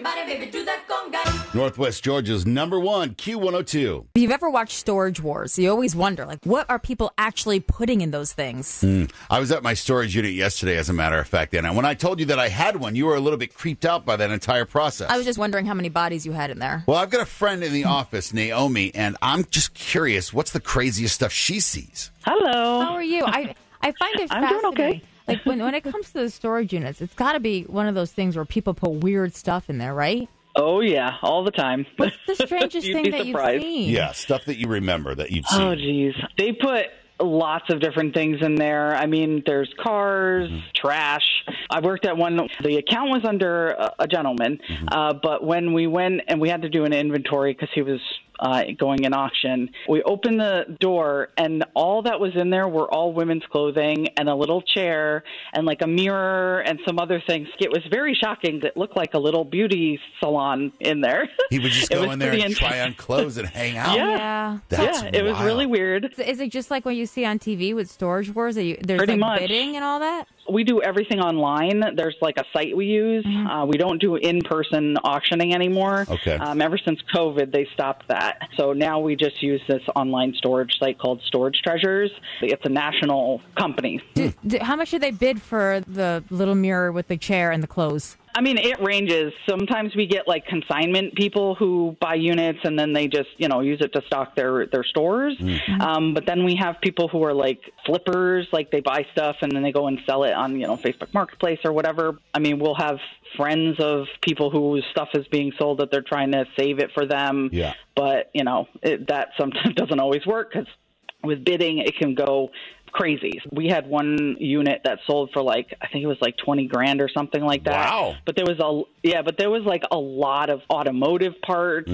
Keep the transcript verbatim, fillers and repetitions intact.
body, baby, do that conga. Northwest Georgia's number one, Q one oh two. If you've ever watched Storage Wars, you always wonder, like, what are people actually putting in those things? Mm. I was at my storage unit yesterday, as a matter of fact, and when I told you that I had one, you were a little bit creeped out by that entire process. I was just wondering how many bodies you had in there. Well, I've got a friend in the office, Naomi, and I'm just curious, what's the craziest stuff she sees? Hello. How are you? I I find it I'm fascinating. doing okay. Like, when, when it comes to the storage units, it's got to be one of those things where people put weird stuff in there, right? Oh, yeah, all the time. What's the strangest You'd thing be that surprised. you've seen? Yeah, stuff that you remember that you've seen. Oh, geez. They put lots of different things in there. I mean, there's cars, mm-hmm. trash. I worked at one. The account was under a, a gentleman, mm-hmm. uh, but when we went and we had to do an inventory because he was uh, going in auction, we opened the door and all that was in there were all women's clothing and a little chair and like a mirror and some other things. It was very shocking. It looked like a little beauty salon in there. He would just go in there and int- try on clothes and hang out. Yeah, yeah. That's yeah it was wild. really weird. Is it just like what you see on T V with Storage Wars? Are you, there's Pretty like much. bidding and all that? We do everything online. There's like a site we use. Mm-hmm. Uh, we don't do in-person auctioning anymore. Okay. Um, ever since COVID, they stopped that. So now we just use this online storage site called Storage Treasures. It's a national company. Do, do, how much do they bid for the little mirror with the chair and the clothes? I mean, it ranges. Sometimes we get like consignment people who buy units and then they just, you know, use it to stock their, their stores. Mm-hmm. Um, but then we have people who are like flippers, like they buy stuff and then they go and sell it on, you know, Facebook Marketplace or whatever. I mean, we'll have friends of people whose stuff is being sold that they're trying to save it for them. Yeah. But, you know, it, that sometimes doesn't always work because with bidding, it can go crazy. We had one unit that sold for like, I think it was like twenty grand or something like that. Wow. But there was a, yeah, but there was like a lot of automotive parts